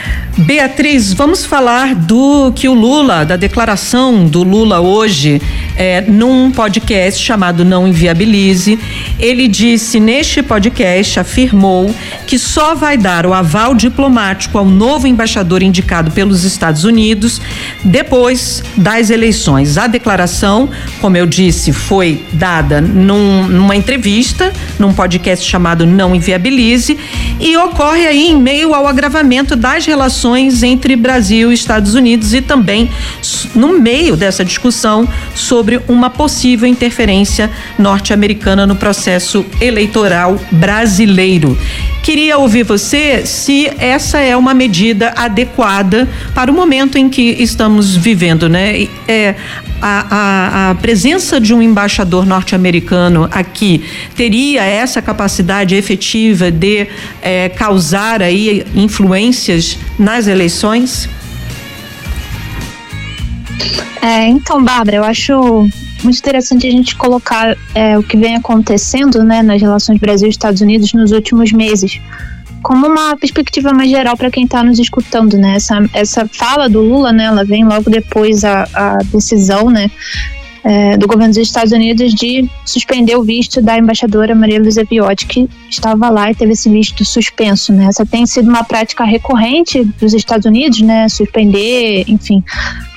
Beatriz, vamos falar do que o Lula, da declaração do Lula hoje, é, num podcast chamado Não Inviabilize. Ele disse neste podcast, afirmou que só vai dar o aval diplomático ao novo embaixador indicado pelos Estados Unidos depois das eleições. A declaração, como eu disse, foi dada num, numa entrevista, num podcast chamado Não Inviabilize, e ocorre aí em meio ao agravamento das relações entre Brasil e Estados Unidos e também no meio dessa discussão sobre uma possível interferência norte-americana no processo eleitoral brasileiro. Queria ouvir você se essa é uma medida adequada para o momento em que estamos vivendo, né? É, a, a, a presença de um embaixador norte-americano aqui teria essa capacidade efetiva de é, causar aí influências nas eleições? É, então, Bárbara, eu acho muito interessante a gente colocar é, o que vem acontecendo, né, nas relações Brasil e Estados Unidos nos últimos meses, como uma perspectiva mais geral para quem está nos escutando, né? Essa, essa fala do Lula, né, ela vem logo depois a, a decisão, né, é, do governo dos Estados Unidos de suspender o visto da embaixadora Maria Luísa Viotti, que estava lá e teve esse visto suspenso, né? Essa tem sido uma prática recorrente dos Estados Unidos, né, suspender, enfim,